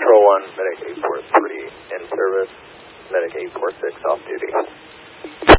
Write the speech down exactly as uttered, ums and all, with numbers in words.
Control one, Medic eight four three in service, Medic eight four six off duty.